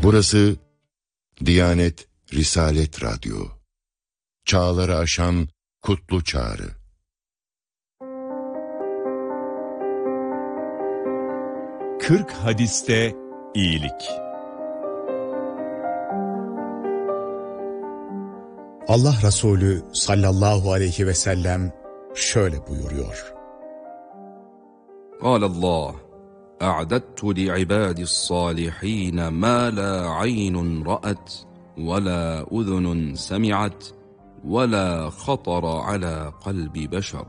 Burası Diyanet Risalet Radyo. Çağları aşan kutlu çağrı. Kırk hadiste iyilik. Allah Resulü sallallahu aleyhi ve sellem şöyle buyuruyor. Kâlallâh, a'dadtu li'ibâdis-sâlihîne mâ lâ aynun ra'at ve lâ udhunun semi'at ve lâ khatara alâ kalbi beşer.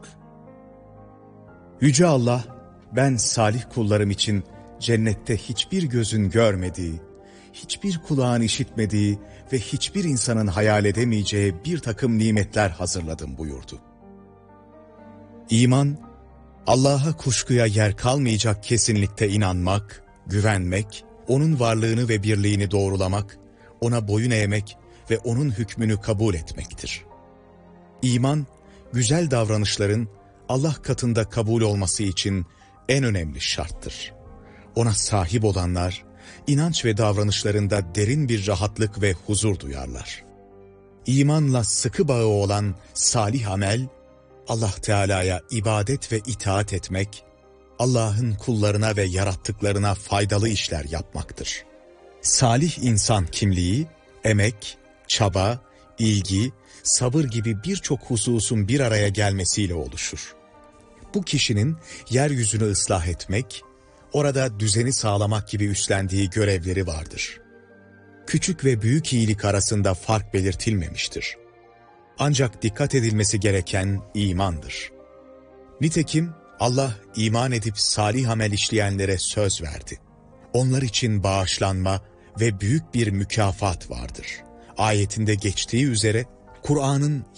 Yüce Allah, ben salih kullarım için cennette hiçbir gözün görmediği, hiçbir kulağın işitmediği ve hiçbir insanın hayal edemeyeceği bir takım nimetler hazırladım buyurdu. İman, Allah'a kuşkuya yer kalmayacak kesinlikte inanmak, güvenmek, O'nun varlığını ve birliğini doğrulamak, O'na boyun eğmek ve O'nun hükmünü kabul etmektir. İman, güzel davranışların Allah katında kabul olması için en önemli şarttır. Ona sahip olanlar, inanç ve davranışlarında derin bir rahatlık ve huzur duyarlar. İmanla sıkı bağı olan salih amel, Allah Teala'ya ibadet ve itaat etmek, Allah'ın kullarına ve yarattıklarına faydalı işler yapmaktır. Salih insan kimliği, emek, çaba, ilgi, sabır gibi birçok hususun bir araya gelmesiyle oluşur. Bu kişinin yeryüzünü ıslah etmek, orada düzeni sağlamak gibi üstlendiği görevleri vardır. Küçük ve büyük iyilik arasında fark belirtilmemiştir. Ancak dikkat edilmesi gereken imandır. Nitekim Allah iman edip salih amel işleyenlere söz verdi. Onlar için bağışlanma ve büyük bir mükafat vardır. Ayetinde geçtiği üzere Kur'an'ın